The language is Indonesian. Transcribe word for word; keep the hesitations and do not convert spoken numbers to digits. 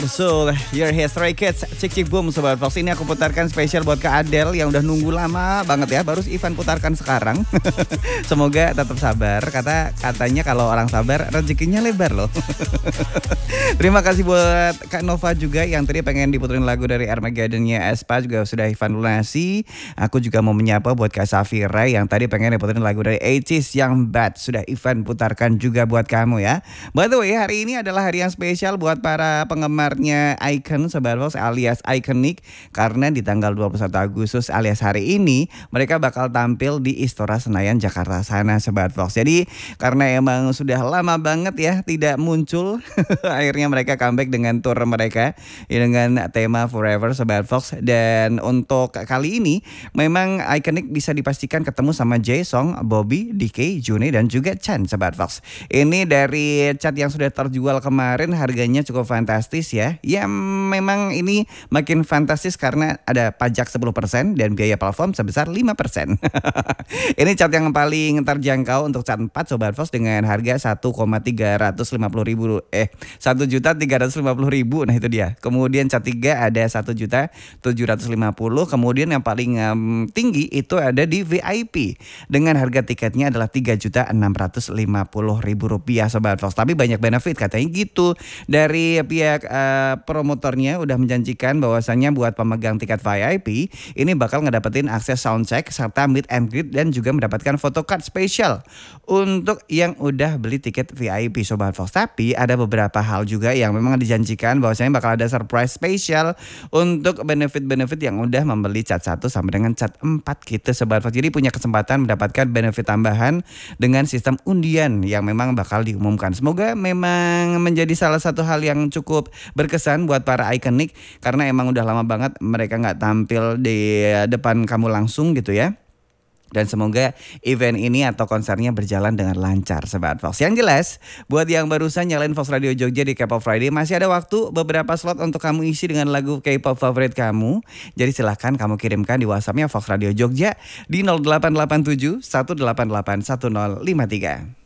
Betul, Your Hit Stray Kids, Cik Cik Boom Sobat Fox. Ini aku putarkan spesial buat Kak Adele yang udah nunggu lama banget ya. Baru Ivan putarkan sekarang. Semoga tetap sabar. Kata Katanya kalau orang sabar rezekinya lebar loh. Terima kasih buat Kak Nova juga yang tadi pengen diputerin lagu dari Armageddon-nya Aespa, juga sudah Ivan lunasi. Aku juga mau menyapa buat Kak Safira yang tadi pengen diputerin lagu dari eighties yang Bad, sudah Ivan putarkan juga buat kamu ya. By the way, hari ini adalah hari yang spesial buat para penggemar nya Icon Sobat Fox alias Iconic, karena di tanggal dua puluh satu Agustus alias hari ini mereka bakal tampil di Istora Senayan Jakarta sana Sobat Fox. Jadi karena emang sudah lama banget ya tidak muncul, akhirnya mereka comeback dengan tour mereka ya, dengan tema Forever Sobat Fox. Dan untuk kali ini memang Iconic bisa dipastikan ketemu sama Jae-sung, Bobby, D K, June dan juga Chan Sobat Fox. Ini dari chat yang sudah terjual kemarin, harganya cukup fantastis ya. Ya memang ini makin fantastis karena ada pajak sepuluh persen dan biaya platform sebesar lima persen. Ini cat yang paling terjangkau untuk cat empat Sobat Fox dengan harga satu juta tiga ratus lima puluh ribu eh satu juta tiga ratus lima puluh ribu. Nah itu dia. Kemudian cat tiga ada satu juta tujuh ratus lima puluh. Kemudian yang paling um, tinggi itu ada di V I P dengan harga tiketnya adalah tiga juta enam ratus lima puluh ribu rupiah Sobat Fox. Tapi banyak benefit katanya gitu dari pihak uh, promotornya udah menjanjikan bahwasannya buat pemegang tiket V I P ini bakal ngedapetin akses soundcheck serta meet and greet dan juga mendapatkan photocard spesial untuk yang udah beli tiket V I P Sobat Fox. Tapi ada beberapa hal juga yang memang dijanjikan bahwasanya bakal ada surprise spesial untuk benefit-benefit yang udah membeli cat satu sampai dengan cat empat gitu Sobat Fox. Jadi punya kesempatan mendapatkan benefit tambahan dengan sistem undian yang memang bakal diumumkan. Semoga memang menjadi salah satu hal yang cukup berkesan buat para Iconic karena emang udah lama banget mereka nggak tampil di depan kamu langsung gitu ya. Dan semoga event ini atau konsernya berjalan dengan lancar Sobat Fox. Yang jelas buat yang barusan nyalain Fox Radio Jogja di K-pop Friday, masih ada waktu beberapa slot untuk kamu isi dengan lagu K-pop favorit kamu. Jadi silahkan kamu kirimkan di WhatsAppnya Fox Radio Jogja di nol delapan delapan tujuh satu delapan delapan satu nol lima tiga.